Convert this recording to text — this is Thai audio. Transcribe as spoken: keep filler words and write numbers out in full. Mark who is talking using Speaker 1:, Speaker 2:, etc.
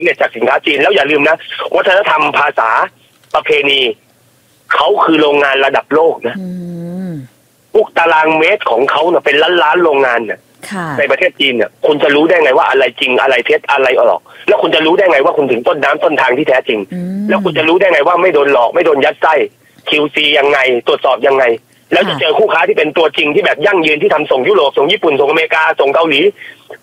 Speaker 1: เนี่ยจากสินค้าจีนแล้วอย่าลืมนะวัฒนธรรมภาษาประเพณีเขาคือโรงงานระดับโลกนะพวกตารางเมตรของเขาเนี่ยเป็นล้านล้านโรงงานเนี่ยในประเทศจีนเนี่ยคุณจะรู้ได้ไงว่าอะไรจริงอะไรเท็จอะไรหลอกแล้วคุณจะรู้ได้ไงว่าคุณถึงต้นน้ำต้นทางที่แท้จริงแล้วคุณจะรู้ได้ไงว่าไม่โดนหลอกไม่โดนยัดไส้ คิว ซี ยังไงตรวจสอบยังไงแล้วจะเจอคู่ค้าที่เป็นตัวจริงที่แบบยั่งยืนที่ทำส่งยุโรปส่งญี่ปุ่นส่งอเมริกาส่งเกาหลี